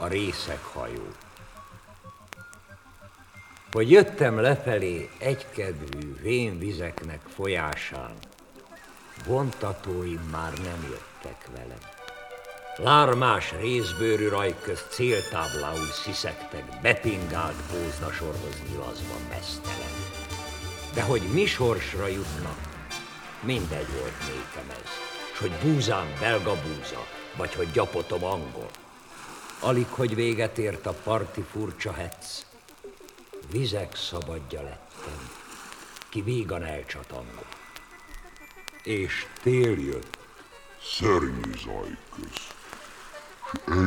a részeghajó. Hogy jöttem lefelé egykedvű vénvizeknek folyásán, vontatóim már nem jöttek velem. Lármás rézbőrű raj közt céltáblául sziszegtek, bepingált póznasorhoz nyilazva meztelen. De hogy mi sorsra jutnak, mindegy volt nékem ez, s hogy búzám belga búza, vagy hogy gyapotom angol. Alig, hogy véget ért a parti furcsa hetsz, vizek szabadja lettem, ki vígan elcsatangol. És tél jött. Szernyi zaj köz.